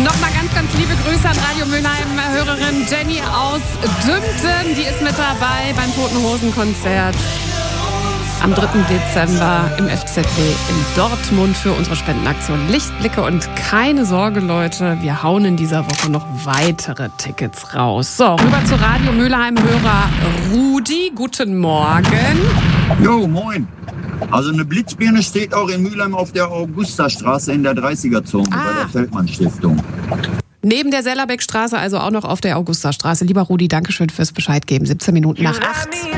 Nochmal ganz liebe Grüße an Radio Mülheim-Hörerin Jenny aus Dümpten. Die ist mit dabei beim Toten Hosen Konzert am 3. Dezember im FZW in Dortmund für unsere Spendenaktion Lichtblicke. Und keine Sorge, Leute, wir hauen in dieser Woche noch weitere Tickets raus. So, rüber zu Radio Mülheim-Hörer Rudi. Guten Morgen. Jo, moin. Also eine Blitzbirne steht auch in Mülheim auf der Augustastraße in der 30er-Zone bei der Feldmann-Stiftung. Neben der Sellerbeckstraße, also auch noch auf der Augustastraße. Lieber Rudi, Dankeschön fürs Bescheid geben. 17 Minuten nach 8.